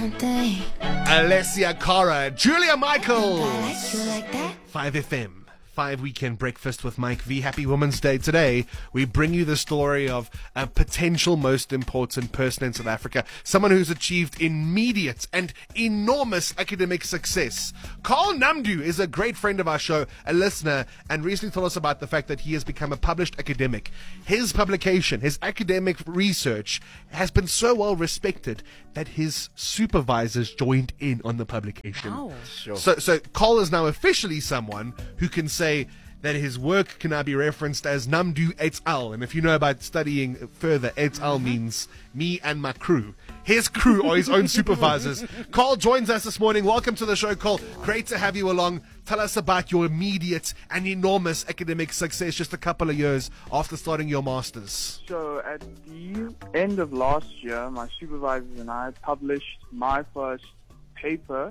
don't they? Alessia Cara, Julia Michaels. I like you like that. 5FM, 5 Weekend Breakfast with Mike V. Happy Women's Day. Today, we bring you the story of a potential most important person in South Africa, someone who's achieved immediate and enormous academic success. Carl Namdu is a great friend of our show, a listener, and recently told us about the fact that he has become a published academic. His publication, his academic research, has been so well respected that his supervisors joined in on the publication. Wow. Sure. So Carl is now officially someone who can say that his work can now be referenced as Namdu et al. And if you know about studying further, et al. Means me and my crew. His crew are his own supervisors. Carl joins us this morning. Welcome to the show, Carl. Great to have you along. Tell us about your immediate and enormous academic success just a couple of years after starting your master's. So at the end of last year, my supervisors and I published my first paper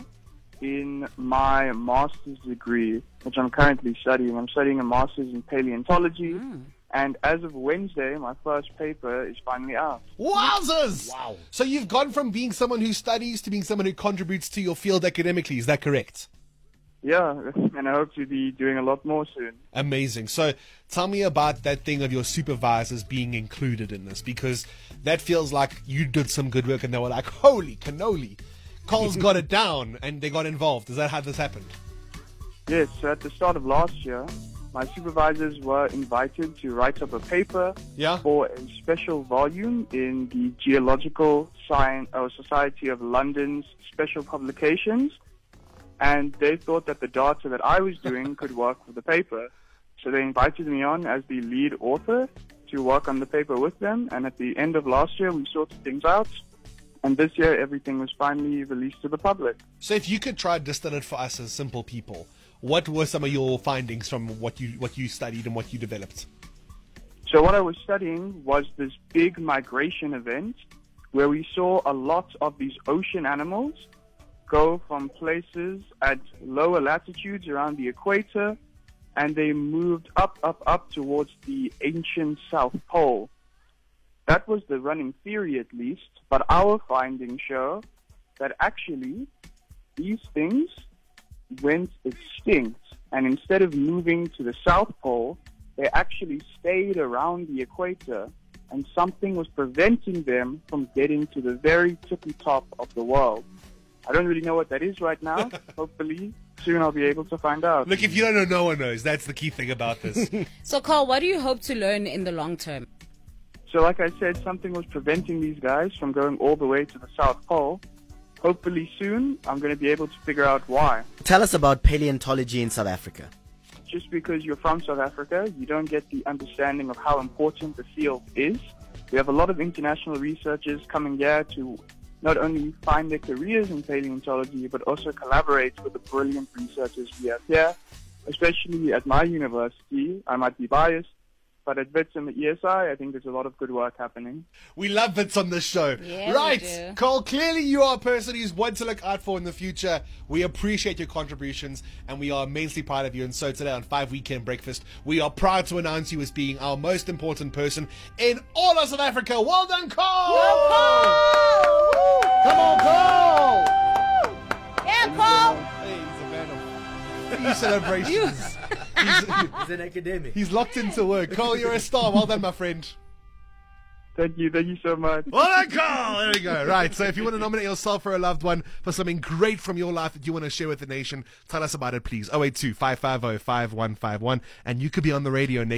in my master's degree, which I'm currently studying. I'm studying a master's in paleontology, and as of Wednesday, my first paper is finally out. Wowzers! Wow. So you've gone from being someone who studies to being someone who contributes to your field academically. Is that correct? Yeah, and I hope to be doing a lot more soon. Amazing. So tell me about that thing of your supervisors being included in this, because that feels like you did some good work and they were like, holy cannoli. Carl's got it down and they got involved. Is that how this happened? Yes, so at the start of last year, my supervisors were invited to write up a paper Yeah? for a special volume in the Geological Society of London's special publications, and they thought that the data that I was doing could work for the paper. So they invited me on as the lead author to work on the paper with them, and at the end of last year we sorted things out, and this year everything was finally released to the public. So if you could try to distill it for us as simple people, what were some of your findings from what you studied and what you developed? So what I was studying was this big migration event where we saw a lot of these ocean animals go from places at lower latitudes around the equator, and they moved up towards the ancient South Pole. That was the running theory, at least, but our findings show that actually these things went extinct, and instead of moving to the South Pole, they actually stayed around the equator, and something was preventing them from getting to the very tippy top of the world. I don't really know what that is right now. Hopefully, soon I'll be able to find out. Look, if you don't know, no one knows. That's the key thing about this. So, Carl, what do you hope to learn in the long term? So like I said, something was preventing these guys from going all the way to the South Pole. Hopefully soon, I'm going to be able to figure out why. Tell us about paleontology in South Africa. Just because you're from South Africa, you don't get the understanding of how important the field is. We have a lot of international researchers coming here to not only find their careers in paleontology, but also collaborate with the brilliant researchers we have here, especially at my university. I might be biased, but at WITS and the ESI, I think there's a lot of good work happening. We love bits on this show. Yeah, right. we do. Carl, clearly you are a person who's one to look out for in the future. We appreciate your contributions and we are immensely proud of you. And so today on 5 Weekend Breakfast, we are proud to announce you as being our most important person in all of South Africa. Well done, Carl! Come on, Carl! Yeah, Carl! Hey, he's a man of few celebrations. He's an academic. He's locked into work. Carl, you're a star. Well done, my friend. Thank you so much. Well done, Carl. There we go. Right, so if you want to nominate yourself or a loved one for something great from your life that you want to share with the nation, tell us about it, please. 082 550 5151, and you could be on the radio next.